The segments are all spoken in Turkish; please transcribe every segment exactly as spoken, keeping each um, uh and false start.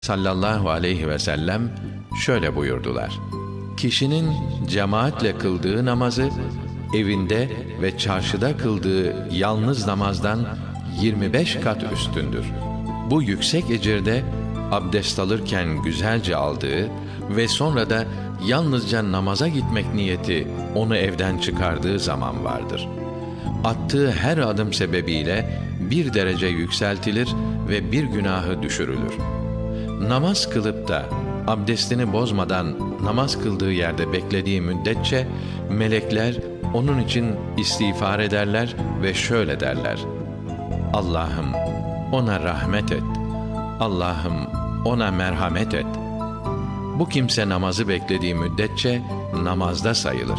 sallallahu aleyhi ve sellem şöyle buyurdular: Kişinin cemaatle kıldığı namazı, evinde ve çarşıda kıldığı yalnız namazdan yirmi beş kat üstündür. Bu yüksek ecirde, abdest alırken güzelce aldığı ve sonra da yalnızca namaza gitmek niyeti onu evden çıkardığı zaman vardır. Attığı her adım sebebiyle bir derece yükseltilir ve bir günahı düşürülür. Namaz kılıp da abdestini bozmadan namaz kıldığı yerde beklediği müddetçe melekler onun için istiğfar ederler ve şöyle derler: Allah'ım ona rahmet et. Allah'ım ona merhamet et. Bu kimse namazı beklediği müddetçe namazda sayılır.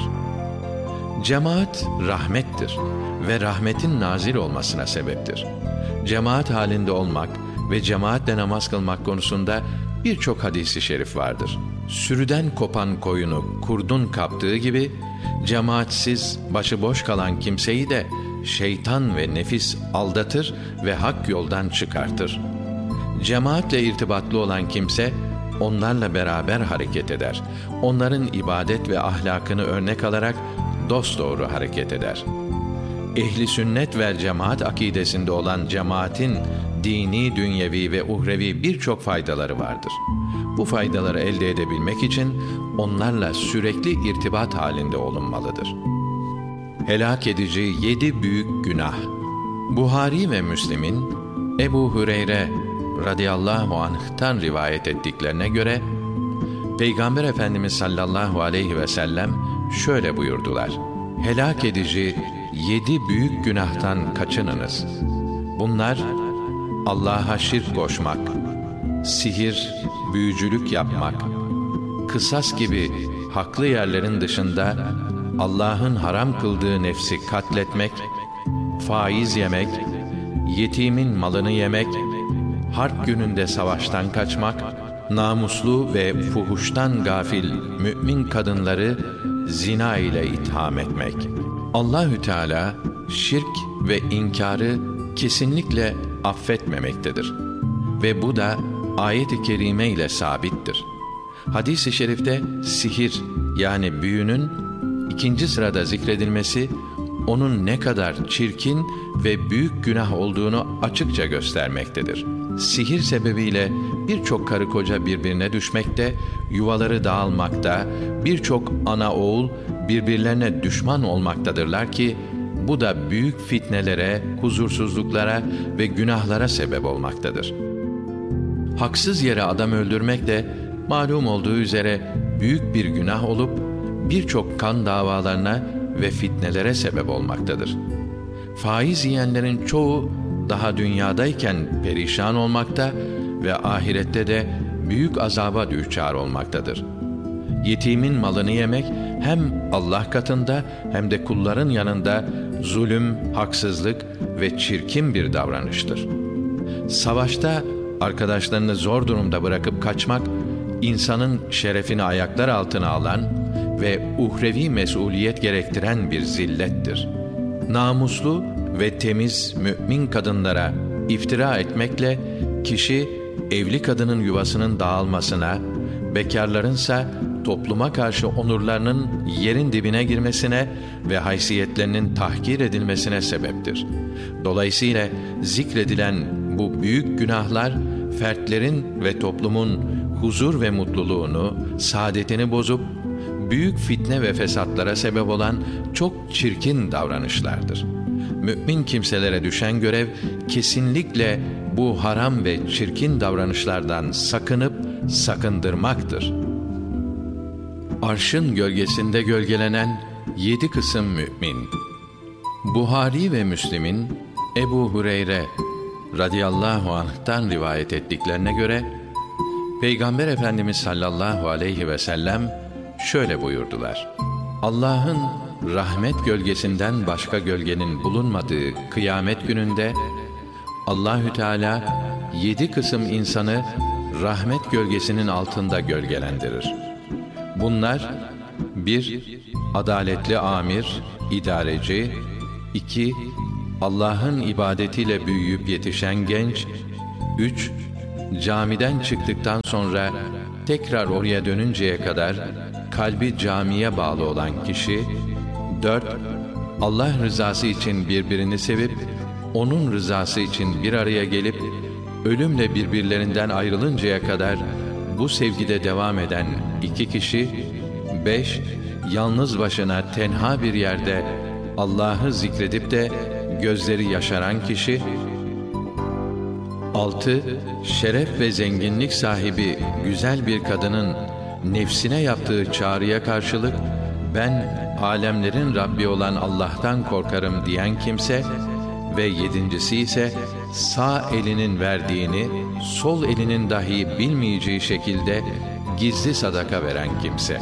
Cemaat rahmettir ve rahmetin nazil olmasına sebeptir. Cemaat halinde olmak ve cemaatle namaz kılmak konusunda birçok hadis-i şerif vardır. Sürüden kopan koyunu kurdun kaptığı gibi, cemaatsiz, başıboş kalan kimseyi de şeytan ve nefis aldatır ve hak yoldan çıkartır. Cemaatle irtibatlı olan kimse, onlarla beraber hareket eder. Onların ibadet ve ahlakını örnek alarak dosdoğru hareket eder. Ehli sünnet ve cemaat akidesinde olan cemaatin dini, dünyevi ve uhrevi birçok faydaları vardır. Bu faydaları elde edebilmek için onlarla sürekli irtibat halinde olunmalıdır. Helak edici yedi büyük günah. Buhari ve Müslim'in Ebu Hüreyre radıyallahu anh'tan rivayet ettiklerine göre Peygamber Efendimiz sallallahu aleyhi ve sellem şöyle buyurdular: Helak edici yedi büyük günahtan kaçınınız. Bunlar Allah'a şirk koşmak, sihir, büyücülük yapmak, kısas gibi haklı yerlerin dışında Allah'ın haram kıldığı nefsi katletmek, faiz yemek, yetimin malını yemek, harp gününde savaştan kaçmak, namuslu ve fuhuştan gafil mümin kadınları zina ile itham etmek. Allahü Teala şirk ve inkarı kesinlikle affetmemektedir ve bu da ayet-i kerime ile sabittir. Hadis-i şerifte sihir yani büyünün ikinci sırada zikredilmesi onun ne kadar çirkin ve büyük günah olduğunu açıkça göstermektedir. Sihir sebebiyle birçok karı koca birbirine düşmekte, yuvaları dağılmakta, birçok ana oğul birbirlerine düşman olmaktadırlar ki bu da büyük fitnelere, huzursuzluklara ve günahlara sebep olmaktadır. Haksız yere adam öldürmek de malum olduğu üzere büyük bir günah olup birçok kan davalarına ve fitnelere sebep olmaktadır. Faiz yiyenlerin çoğu daha dünyadayken perişan olmakta ve ahirette de büyük azaba düçar olmaktadır. Yetimin malını yemek hem Allah katında hem de kulların yanında zulüm, haksızlık ve çirkin bir davranıştır. Savaşta arkadaşlarını zor durumda bırakıp kaçmak, insanın şerefini ayaklar altına alan ve uhrevi mesuliyet gerektiren bir zillettir. Namuslu ve temiz mümin kadınlara iftira etmekle kişi evli kadının yuvasının dağılmasına, bekarlarınsa topluma karşı onurlarının yerin dibine girmesine ve haysiyetlerinin tahkir edilmesine sebeptir. Dolayısıyla zikredilen bu büyük günahlar fertlerin ve toplumun huzur ve mutluluğunu, saadetini bozup büyük fitne ve fesatlara sebep olan çok çirkin davranışlardır. Mümin kimselere düşen görev kesinlikle bu haram ve çirkin davranışlardan sakınıp sakındırmaktır. Arşın gölgesinde gölgelenen yedi kısım mümin. Buhari ve Müslim'in Ebu Hüreyre radıyallahu anh'tan rivayet ettiklerine göre Peygamber Efendimiz sallallahu aleyhi ve sellem şöyle buyurdular: Allah'ın rahmet gölgesinden başka gölgenin bulunmadığı kıyamet gününde Allahü Teala yedi kısım insanı rahmet gölgesinin altında gölgelendirir. Bunlar: bir Adaletli amir, idareci; iki Allah'ın ibadetiyle büyüyüp yetişen genç; üç camiden çıktıktan sonra tekrar oraya dönünceye kadar kalbi camiye bağlı olan kişi. Dört, Allah rızası için birbirini sevip onun rızası için bir araya gelip ölümle birbirlerinden ayrılıncaya kadar bu sevgide devam eden iki kişi. Beş, yalnız başına tenha bir yerde Allah'ı zikredip de gözleri yaşaran kişi. Altı, şeref ve zenginlik sahibi güzel bir kadının nefsine yaptığı çağrıya karşılık ben alemlerin Rabbi olan Allah'tan korkarım diyen kimse. Ve yedincisi ise sağ elinin verdiğini sol elinin dahi bilmeyeceği şekilde gizli sadaka veren kimse.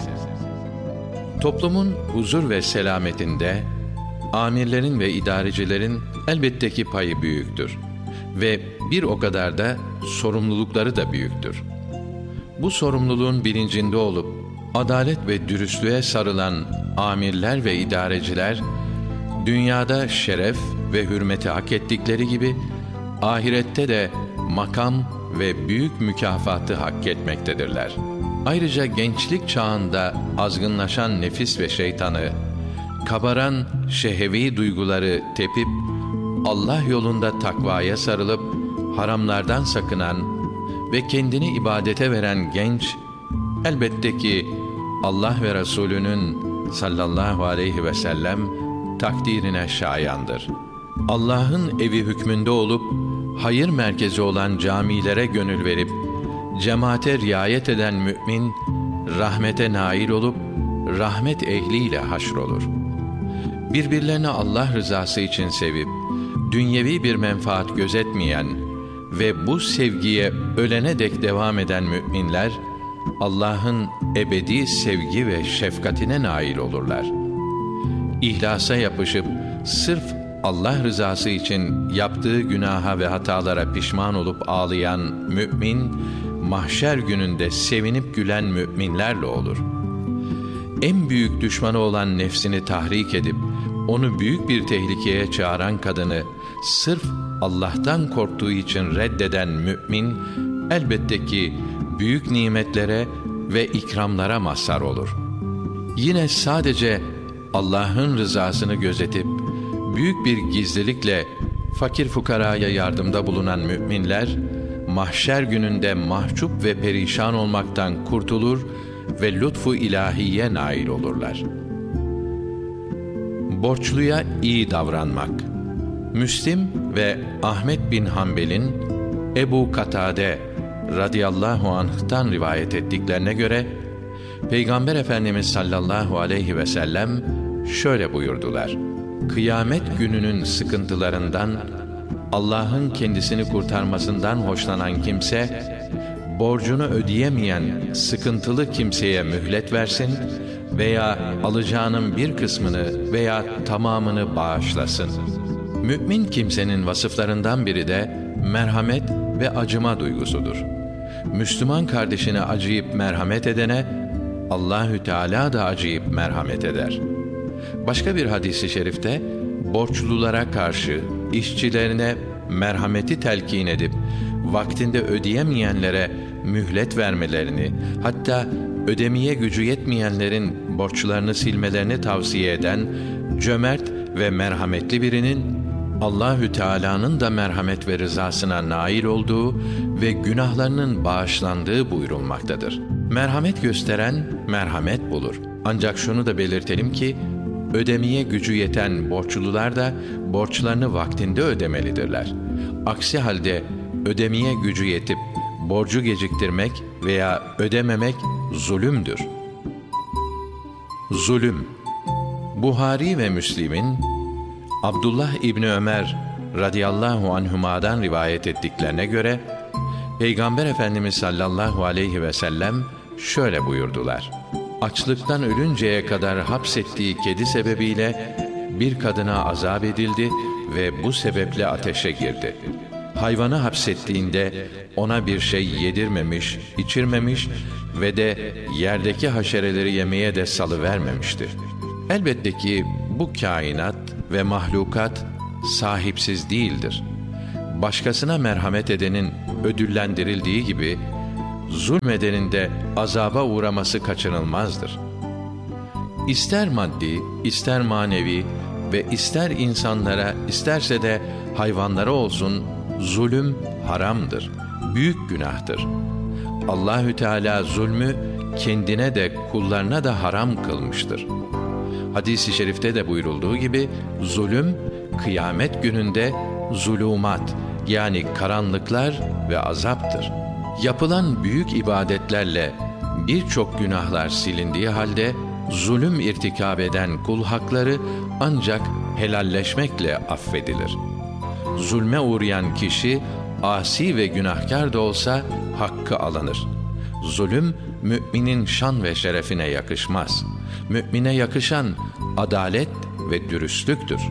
Toplumun huzur ve selametinde amirlerin ve idarecilerin elbette ki payı büyüktür ve bir o kadar da sorumlulukları da büyüktür. Bu sorumluluğun bilincinde olup adalet ve dürüstlüğe sarılan amirler ve idareciler dünyada şeref ve hürmeti hak ettikleri gibi ahirette de makam ve büyük mükafatı hak etmektedirler. Ayrıca gençlik çağında azgınlaşan nefis ve şeytanı, kabaran şehevi duyguları tepip Allah yolunda takvaya sarılıp haramlardan sakınan ve kendini ibadete veren genç elbette ki Allah ve Resulünün sallallahu aleyhi ve sellem takdirine şayandır. Allah'ın evi hükmünde olup hayır merkezi olan camilere gönül verip cemaate riayet eden mümin rahmete nail olup rahmet ehliyle haşrolur. Birbirlerini Allah rızası için sevip dünyevi bir menfaat gözetmeyen ve bu sevgiye ölene dek devam eden müminler Allah'ın ebedi sevgi ve şefkatine nail olurlar. İhlasa yapışıp sırf Allah rızası için yaptığı günaha ve hatalara pişman olup ağlayan mümin, mahşer gününde sevinip gülen müminlerle olur. En büyük düşmanı olan nefsini tahrik edip onu büyük bir tehlikeye çağıran kadını sırf Allah'tan korktuğu için reddeden mümin elbette ki büyük nimetlere ve ikramlara mazhar olur. Yine sadece Allah'ın rızasını gözetip büyük bir gizlilikle fakir fukaraya yardımda bulunan müminler mahşer gününde mahcup ve perişan olmaktan kurtulur ve lütfu ilahiye nail olurlar. Borçluya iyi davranmak. Müslim ve Ahmet bin Hanbel'in Ebu Katade radıyallahu anh'tan rivayet ettiklerine göre Peygamber Efendimiz sallallahu aleyhi ve sellem şöyle buyurdular: Kıyamet gününün sıkıntılarından, Allah'ın kendisini kurtarmasından hoşlanan kimse, borcunu ödeyemeyen sıkıntılı kimseye mühlet versin veya alacağının bir kısmını veya tamamını bağışlasın. Mümin kimsenin vasıflarından biri de merhamet ve acıma duygusudur. Müslüman kardeşine acıyıp merhamet edene, Allahü Teala da acıyıp merhamet eder. Başka bir hadis-i şerifte, borçlulara karşı işçilerine merhameti telkin edip, vaktinde ödeyemeyenlere mühlet vermelerini, hatta ödemeye gücü yetmeyenlerin borçlarını silmelerini tavsiye eden cömert ve merhametli birinin, Allahü Teala'nın da merhamet ve rızasına nail olduğu ve günahlarının bağışlandığı buyurulmaktadır. Merhamet gösteren merhamet bulur. Ancak şunu da belirtelim ki, ödemeye gücü yeten borçlular da borçlarını vaktinde ödemelidirler. Aksi halde ödemeye gücü yetip borcu geciktirmek veya ödememek zulümdür. Zulüm. Buhari ve Müslim'in Abdullah İbni Ömer radıyallahu anhuma'dan rivayet ettiklerine göre Peygamber Efendimiz sallallahu aleyhi ve sellem şöyle buyurdular: Açlıktan ölünceye kadar hapsettiği kedi sebebiyle bir kadına azap edildi ve bu sebeple ateşe girdi. Hayvanı hapsettiğinde ona bir şey yedirmemiş, içirmemiş ve de yerdeki haşereleri yemeye de salıvermemişti. Elbette ki bu kainat ve mahlukat sahipsiz değildir. Başkasına merhamet edenin ödüllendirildiği gibi, zulmedenin de azaba uğraması kaçınılmazdır. İster maddi, ister manevi ve ister insanlara, isterse de hayvanlara olsun, zulüm haramdır, büyük günahtır. Allahü Teala zulmü kendine de kullarına da haram kılmıştır. Hadis-i şerifte de buyurulduğu gibi, zulüm kıyamet gününde zulümat, yani karanlıklar ve azaptır. Yapılan büyük ibadetlerle birçok günahlar silindiği halde, zulüm irtikab eden kul hakları ancak helalleşmekle affedilir. Zulme uğrayan kişi, asi ve günahkar da olsa hakkı alınır. Zulüm, müminin şan ve şerefine yakışmaz. Mümine yakışan adalet ve dürüstlüktür.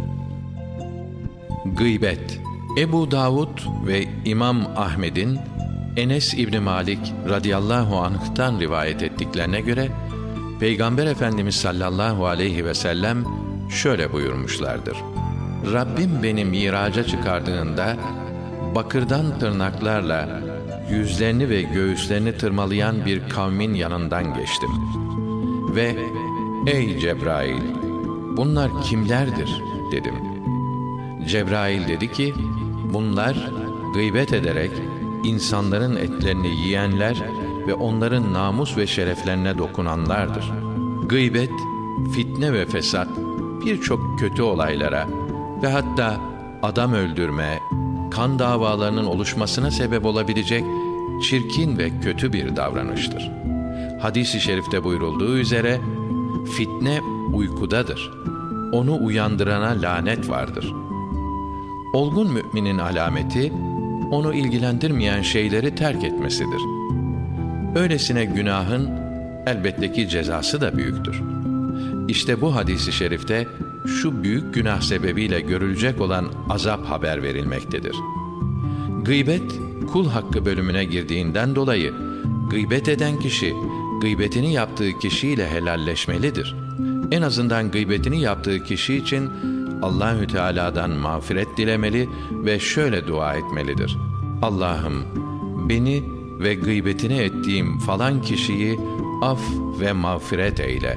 Gıybet. Ebu Davud ve İmam Ahmed'in Enes İbni Malik radıyallahu anh'tan rivayet ettiklerine göre, Peygamber Efendimiz sallallahu aleyhi ve sellem şöyle buyurmuşlardır: Rabbim beni miraca çıkardığında, bakırdan tırnaklarla yüzlerini ve göğüslerini tırmalayan bir kavmin yanından geçtim. Ve ''Ey Cebrail, bunlar kimlerdir?'' dedim. Cebrail dedi ki, bunlar gıybet ederek insanların etlerini yiyenler ve onların namus ve şereflerine dokunanlardır. Gıybet, fitne ve fesat birçok kötü olaylara ve hatta adam öldürme, kan davalarının oluşmasına sebep olabilecek çirkin ve kötü bir davranıştır. Hadis-i şerifte buyurulduğu üzere, fitne uykudadır. Onu uyandırana lanet vardır. Olgun müminin alameti, onu ilgilendirmeyen şeyleri terk etmesidir. Öylesine günahın elbette ki cezası da büyüktür. İşte bu hadis-i şerifte şu büyük günah sebebiyle görülecek olan azap haber verilmektedir. Gıybet, kul hakkı bölümüne girdiğinden dolayı, gıybet eden kişi, gıybetini yaptığı kişiyle helalleşmelidir. En azından gıybetini yaptığı kişi için Allahü Teala'dan mağfiret dilemeli ve şöyle dua etmelidir: Allah'ım, beni ve gıybetini ettiğim falan kişiyi af ve mağfiret eyle.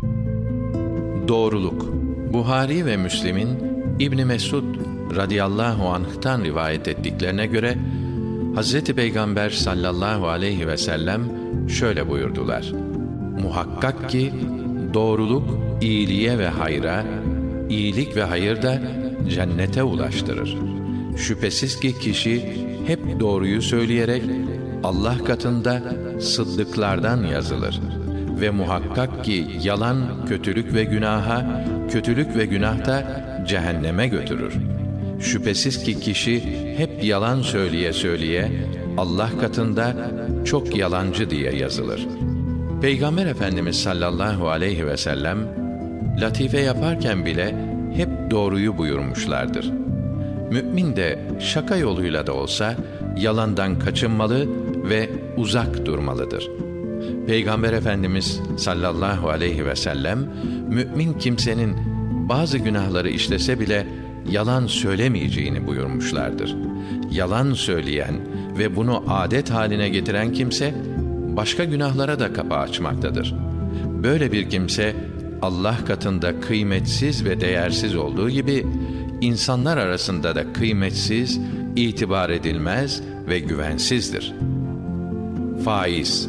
Doğruluk. Buhari ve Müslim'in İbn Mesud radıyallahu anh'tan rivayet ettiklerine göre, Hazreti Peygamber sallallahu aleyhi ve sellem şöyle buyurdular: Muhakkak ki doğruluk iyiliğe ve hayra, iyilik ve hayır da cennete ulaştırır. Şüphesiz ki kişi hep doğruyu söyleyerek Allah katında sıddıklardan yazılır. Ve muhakkak ki yalan kötülük ve günaha, kötülük ve günah da cehenneme götürür. Şüphesiz ki kişi hep yalan söyleye söyleye Allah katında çok yalancı diye yazılır. Peygamber Efendimiz sallallahu aleyhi ve sellem latife yaparken bile hep doğruyu buyurmuşlardır. Mümin de şaka yoluyla da olsa yalandan kaçınmalı ve uzak durmalıdır. Peygamber Efendimiz sallallahu aleyhi ve sellem, mümin kimsenin bazı günahları işlese bile yalan söylemeyeceğini buyurmuşlardır. Yalan söyleyen ve bunu adet haline getiren kimse, başka günahlara da kapı açmaktadır. Böyle bir kimse, Allah katında kıymetsiz ve değersiz olduğu gibi, insanlar arasında da kıymetsiz, itibar edilmez ve güvensizdir. Faiz.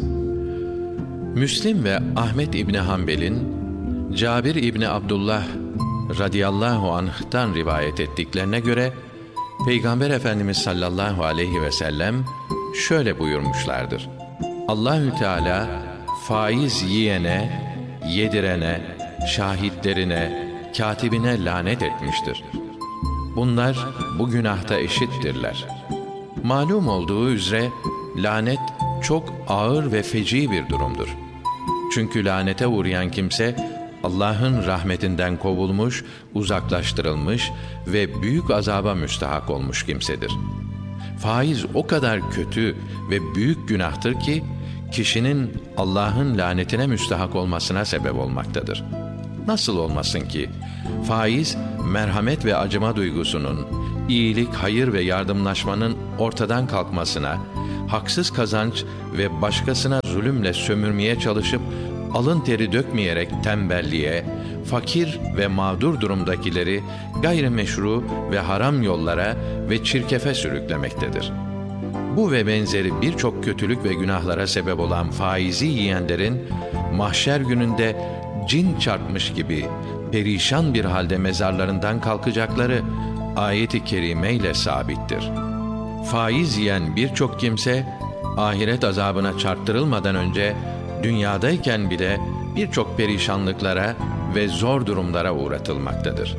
Müslim ve Ahmed İbni Hanbel'in Cabir İbni Abdullah radıyallahu anh'tan rivayet ettiklerine göre, Peygamber Efendimiz sallallahu aleyhi ve sellem şöyle buyurmuşlardır: Allahü Teala faiz yiyene, yedirene, şahitlerine, katibine lanet etmiştir. Bunlar bu günahta eşittirler. Malum olduğu üzere lanet çok ağır ve feci bir durumdur. Çünkü lanete uğrayan kimse Allah'ın rahmetinden kovulmuş, uzaklaştırılmış ve büyük azaba müstahak olmuş kimsedir. Faiz o kadar kötü ve büyük günahtır ki kişinin Allah'ın lanetine müstahak olmasına sebep olmaktadır. Nasıl olmasın ki? Faiz, merhamet ve acıma duygusunun, iyilik, hayır ve yardımlaşmanın ortadan kalkmasına, haksız kazanç ve başkasına zulümle sömürmeye çalışıp alın teri dökmeyerek tembelliğe, fakir ve mağdur durumdakileri gayrimeşru ve haram yollara ve çirkefe sürüklemektedir. Bu ve benzeri birçok kötülük ve günahlara sebep olan faizi yiyenlerin mahşer gününde cin çarpmış gibi perişan bir halde mezarlarından kalkacakları ayet-i kerime ile sabittir. Faiz yiyen birçok kimse ahiret azabına çarptırılmadan önce dünyadayken bile birçok perişanlıklara ve zor durumlara uğratılmaktadır.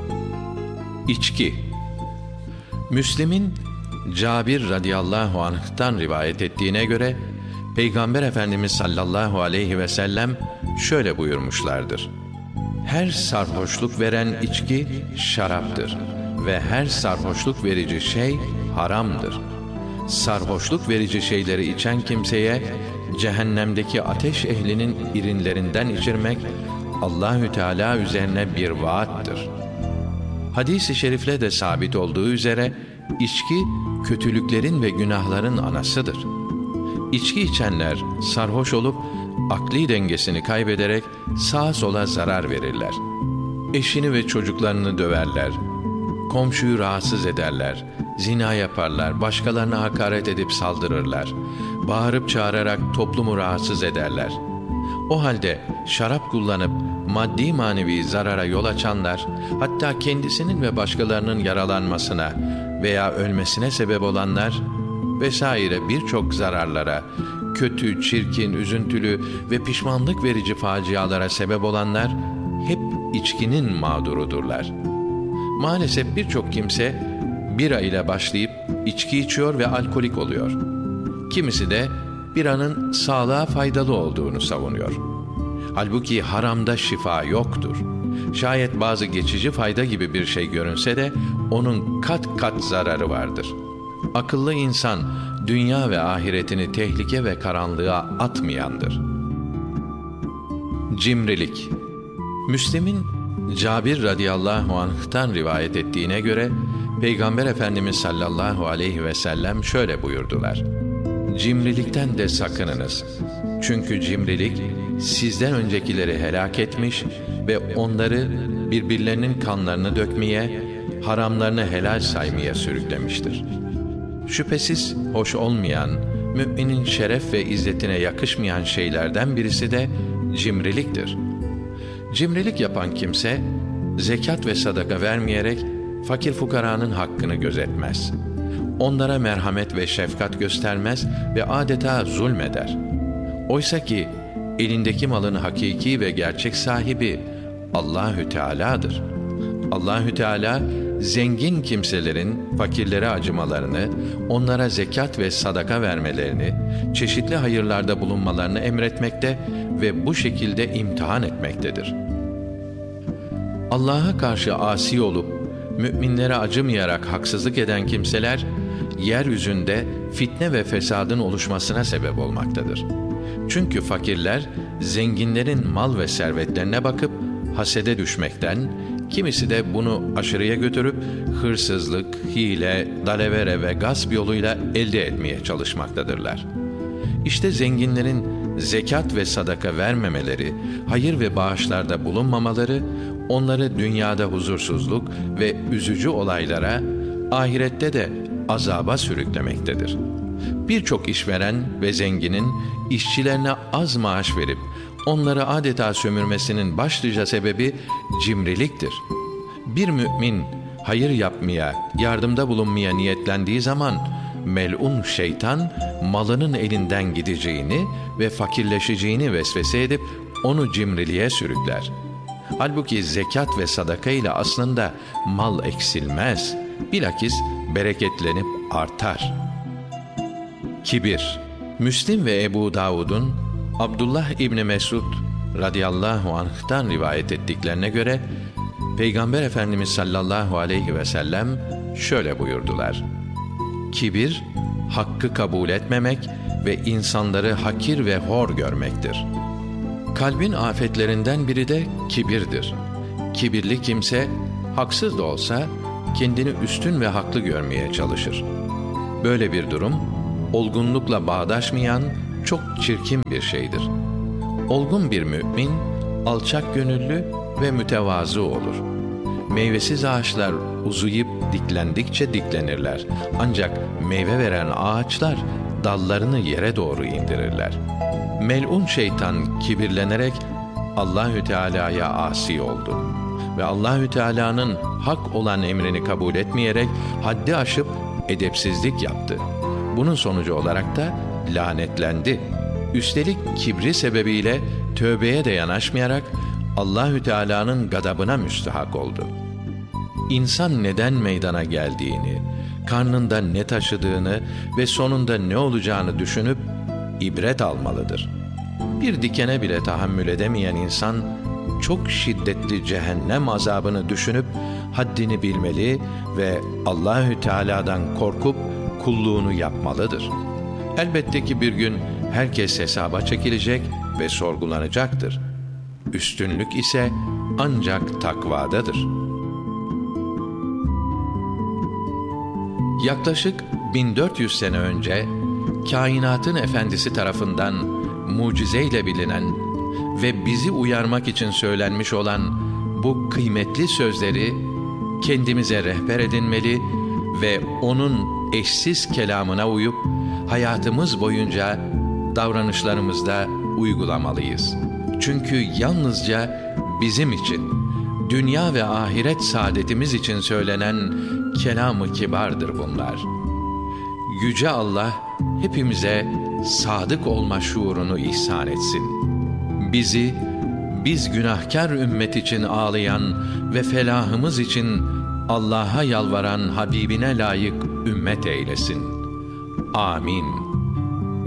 İçki. Müslim'in Cabir radıyallahu anh'tan rivayet ettiğine göre Peygamber Efendimiz sallallahu aleyhi ve sellem şöyle buyurmuşlardır: her sarhoşluk veren içki şaraptır ve her sarhoşluk verici şey haramdır. Sarhoşluk verici şeyleri içen kimseye cehennemdeki ateş ehlinin irinlerinden içirmek Allahü Teala üzerine bir vaattır. Hadis-i şerifle de sabit olduğu üzere içki kötülüklerin ve günahların anasıdır. İçki içenler sarhoş olup akli dengesini kaybederek sağa sola zarar verirler. Eşini ve çocuklarını döverler, komşuyu rahatsız ederler, zina yaparlar, başkalarına hakaret edip saldırırlar, bağırıp çağırarak toplumu rahatsız ederler. O halde şarap kullanıp maddi manevi zarara yol açanlar, hatta kendisinin ve başkalarının yaralanmasına veya ölmesine sebep olanlar vesaire birçok zararlara, kötü, çirkin, üzüntülü ve pişmanlık verici facialara sebep olanlar hep içkinin mağdurudurlar. Maalesef birçok kimse bira ile başlayıp içki içiyor ve alkolik oluyor. Kimisi de biranın sağlığa faydalı olduğunu savunuyor. Halbuki haramda şifa yoktur. Şayet bazı geçici fayda gibi bir şey görünse de onun kat kat zararı vardır. Akıllı insan dünya ve ahiretini tehlike ve karanlığa atmayandır. Cimrilik. Müslim'in Cabir radıyallahu anh'tan rivayet ettiğine göre Peygamber Efendimiz sallallahu aleyhi ve sellem şöyle buyurdular: cimrilikten de sakınınız. Çünkü cimrilik sizden öncekileri helak etmiş ve onları birbirlerinin kanlarını dökmeye, haramlarını helal saymaya sürüklemiştir. Şüphesiz hoş olmayan, müminin şeref ve izzetine yakışmayan şeylerden birisi de cimriliktir. Cimrilik yapan kimse, zekat ve sadaka vermeyerek fakir fukaranın hakkını gözetmez. Onlara merhamet ve şefkat göstermez ve adeta zulmeder. Oysa ki elindeki malın hakiki ve gerçek sahibi Allahü Teala'dır. Allahü Teala zengin kimselerin fakirlere acımalarını, onlara zekat ve sadaka vermelerini, çeşitli hayırlarda bulunmalarını emretmekte ve bu şekilde imtihan etmektedir. Allah'a karşı asi olup müminlere acımayarak haksızlık eden kimseler yeryüzünde fitne ve fesadın oluşmasına sebep olmaktadır. Çünkü fakirler zenginlerin mal ve servetlerine bakıp hasede düşmekten, kimisi de bunu aşırıya götürüp hırsızlık, hile, dalavere ve gasp yoluyla elde etmeye çalışmaktadırlar. İşte zenginlerin zekat ve sadaka vermemeleri, hayır ve bağışlarda bulunmamaları, onları dünyada huzursuzluk ve üzücü olaylara, ahirette de azaba sürüklemektedir. Birçok işveren ve zenginin işçilerine az maaş verip onları adeta sömürmesinin başlıca sebebi cimriliktir. Bir mümin hayır yapmaya, yardımda bulunmaya niyetlendiği zaman mel'un şeytan malının elinden gideceğini ve fakirleşeceğini vesvese edip onu cimriliğe sürükler. Halbuki zekat ve sadaka ile aslında mal eksilmez, bilakis bereketlenip artar. Kibir. Müslim ve Ebu Davud'un Abdullah İbni Mesud radıyallahu anh'tan rivayet ettiklerine göre Peygamber Efendimiz sallallahu aleyhi ve sellem şöyle buyurdular: kibir, hakkı kabul etmemek ve insanları hakir ve hor görmektir. Kalbin afetlerinden biri de kibirdir. Kibirli kimse, haksız da olsa, kendini üstün ve haklı görmeye çalışır. Böyle bir durum, olgunlukla bağdaşmayan çok çirkin bir şeydir. Olgun bir mümin, alçak gönüllü ve mütevazı olur. Meyvesiz ağaçlar uzayıp diklendikçe diklenirler. Ancak meyve veren ağaçlar dallarını yere doğru indirirler. Mel'un şeytan kibirlenerek Allahü Teala'ya asi oldu ve Allahü Teala'nın hak olan emrini kabul etmeyerek haddi aşıp edepsizlik yaptı. Bunun sonucu olarak da lanetlendi. Üstelik kibri sebebiyle tövbeye de yanaşmayarak Allahü Teala'nın gadabına müstahak oldu. İnsan neden meydana geldiğini, karnında ne taşıdığını ve sonunda ne olacağını düşünüp ibret almalıdır. Bir dikene bile tahammül edemeyen insan, çok şiddetli cehennem azabını düşünüp haddini bilmeli ve Allahü Teala'dan korkup kulluğunu yapmalıdır. Elbette ki bir gün herkes hesaba çekilecek ve sorgulanacaktır. Üstünlük ise ancak takvadadır. Yaklaşık bin dört yüz sene önce kainatın efendisi tarafından mucizeyle bilinen ve bizi uyarmak için söylenmiş olan bu kıymetli sözleri kendimize rehber edinmeli ve onun eşsiz kelamına uyup hayatımız boyunca davranışlarımızda uygulamalıyız. Çünkü yalnızca bizim için, dünya ve ahiret saadetimiz için söylenen kelam-ı kibardır bunlar. Yüce Allah hepimize sadık olma şuurunu ihsan etsin. Bizi, biz günahkar ümmet için ağlayan ve felahımız için Allah'a yalvaran Habibine layık ümmet eylesin. Amin.